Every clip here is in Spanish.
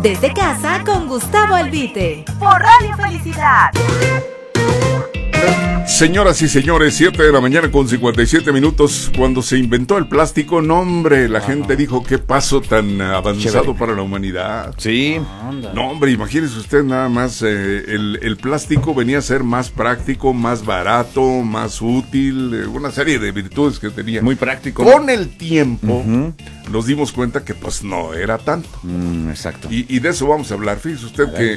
Desde casa con Gustavo Albite. Por Radio Felicidad. Señoras y señores, 7 de la mañana con 57 minutos. Cuando se inventó el plástico, no hombre, la gente dijo qué paso tan avanzado Chévere. para la humanidad. Sí. No hombre, imagínese usted nada más, el plástico venía a ser más práctico, más barato, más útil, una serie de virtudes que tenía. Muy práctico. Con el tiempo nos dimos cuenta que pues no era tanto. Exacto. Y de eso vamos a hablar. Fíjese usted que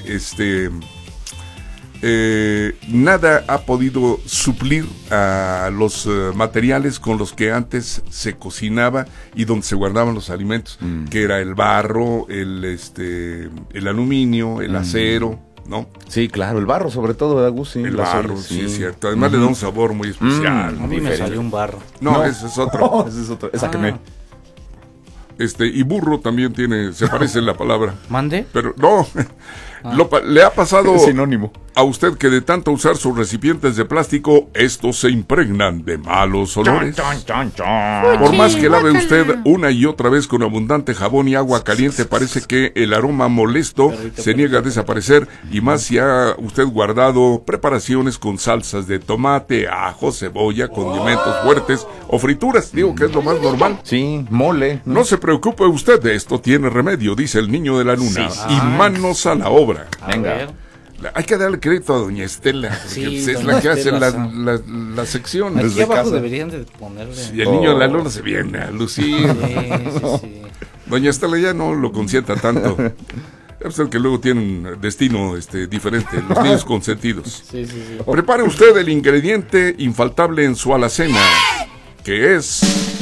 nada ha podido suplir a los materiales con los que antes se cocinaba y donde se guardaban los alimentos, que era el barro, el aluminio, el acero, ¿no? Sí, claro, el barro sobre todo, ¿verdad, Gus? Sí, El las barro, ollas, sí, es cierto. Además le da un sabor muy especial. A mí me salió un barro. No, ese es otro. Ese es otro. Esa que me... Y burro también se parece en la palabra. ¿Mande? Pero no, le ha pasado Es sinónimo. a usted que de tanto usar sus recipientes de plástico, estos se impregnan de malos olores. Por más que lave usted una y otra vez con abundante jabón y agua caliente, parece que el aroma molesto se niega a desaparecer, y más si ha usted guardado preparaciones con salsas de tomate, ajo, cebolla, condimentos fuertes o frituras, digo que es lo más normal. Sí, mole. No se preocupe usted, de esto tiene remedio, dice el niño de la luna, y manos a la obra. Venga. Hay que darle crédito a doña Estela, porque Sí, pues, es doña la que hace Estela, la sección. Aquí desde abajo casa. deberían de ponerle. Y el niño de la luna se viene a lucir. Sí. Doña Estela ya no lo consienta tanto. Es el que luego tienen destino diferente, los niños consentidos. Sí. Prepare usted el ingrediente infaltable en su alacena, que es...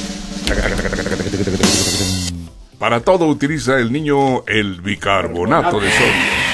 Para todo utiliza el niño el bicarbonato de sodio.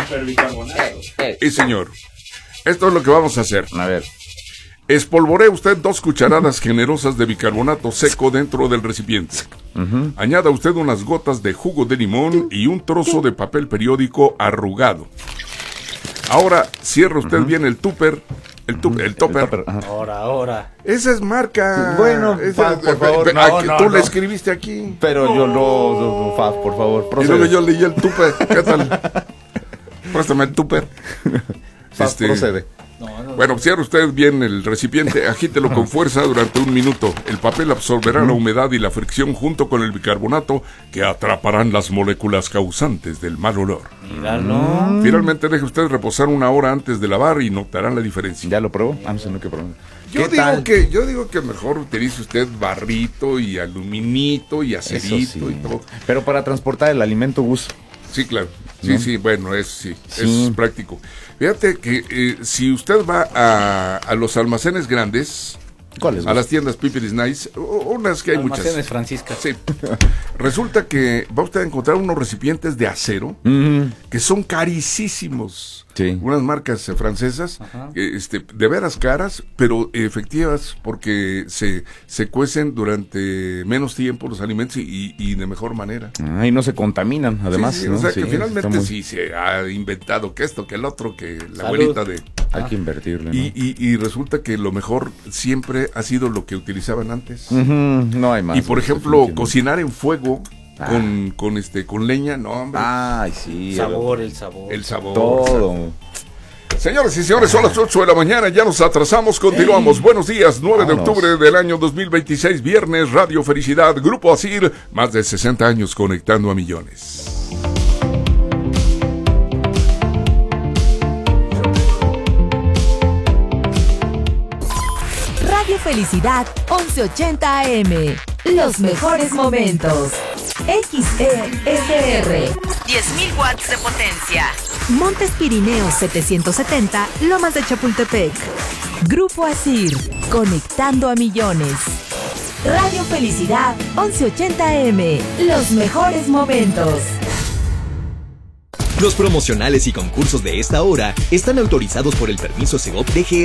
Y señor, esto es lo que vamos a hacer. A ver. Espolvoree usted 2 cucharadas generosas de bicarbonato seco dentro del recipiente. Añada usted unas gotas de jugo de limón y un trozo de papel periódico arrugado. Ahora cierra usted bien el tupper. El topper. Ahora. Esa es marca. Sí, bueno, por favor. Tú le escribiste aquí. Pero yo no, Faz, por favor, Y procede. luego yo leí el tupper. ¿Qué tal? Préstame el tupper. Faz, procede. Bueno, cierre usted bien el recipiente, agítelo con fuerza durante 1 minuto. El papel absorberá la humedad y la fricción junto con el bicarbonato, que atraparán las moléculas causantes del mal olor. Míralo. Finalmente deje usted reposar 1 hora antes de lavar y notarán la diferencia. ¿Ya lo probó? No sé, no, que probó. Yo digo que mejor utilice usted barrito y aluminito y acerito Eso sí. y todo. Pero para transportar el alimento, Gus. Sí, claro. Sí, ¿No? sí, bueno, eso sí, Sí. es práctico. Fíjate que si usted va a los almacenes grandes, ¿Cuáles? a las tiendas Pipiris Nice, unas que hay Almacenes muchas. Francisca. Sí. Resulta que va usted a encontrar unos recipientes de acero que son carísimos. Sí. Unas marcas francesas, de veras caras, pero efectivas, porque se cuecen durante menos tiempo los alimentos y de mejor manera. Y no se contaminan, además. Sí, ¿no? o sea Sí, que finalmente está muy- sí se ha inventado que esto, que el otro, que la Salud. abuelita de... Hay que invertirle, ¿no? Y resulta que lo mejor siempre ha sido lo que utilizaban antes. No hay más. Y por ejemplo, definitivamente. cocinar en fuego con leña, no, hombre. Ay, sí. El sabor. El sabor. Todo. Señoras y señores, son las 8 de la mañana, ya nos atrasamos, continuamos. Buenos días, 9 de Vámonos. octubre del año 2026, viernes, Radio Felicidad, Grupo ASIR, más de 60 años conectando a millones. Radio Felicidad 1180 AM. Los mejores momentos. XESR. 10.000 watts de potencia. Montes Pirineos 770, Lomas de Chapultepec. Grupo ASIR. Conectando a millones. Radio Felicidad 1180 AM. Los mejores momentos. Los promocionales y concursos de esta hora están autorizados por el permiso Segov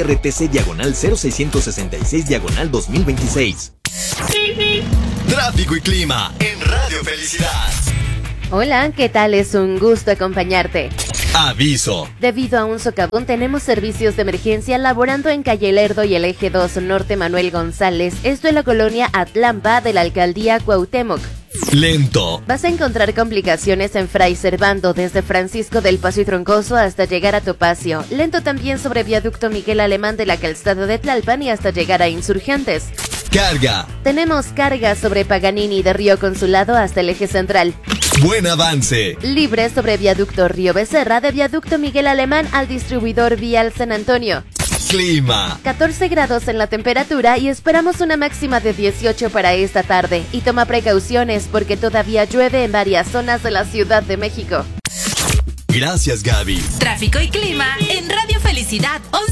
DGRTC/00666/2026. Tráfico y clima en Radio Felicidad. Hola, ¿qué tal? Es un gusto acompañarte. Aviso. Debido a un socavón, tenemos servicios de emergencia laborando en Calle Lerdo y el Eje 2 Norte Manuel González, esto en la colonia Atlampa de la Alcaldía Cuauhtémoc. Lento. Vas a encontrar complicaciones en Fray Servando desde Francisco del Paso y Troncoso hasta llegar a Topacio. Lento también sobre Viaducto Miguel Alemán de la Calzada de Tlalpan y hasta llegar a Insurgentes. Carga. Tenemos carga sobre Paganini de Río Consulado hasta el eje central. Buen avance. Libre sobre Viaducto Río Becerra de Viaducto Miguel Alemán al distribuidor vial San Antonio. Clima. 14 grados en la temperatura y esperamos una máxima de 18 para esta tarde. Y toma precauciones porque todavía llueve en varias zonas de la Ciudad de México. Gracias, Gaby. Tráfico y clima en Radio Felicidad 11.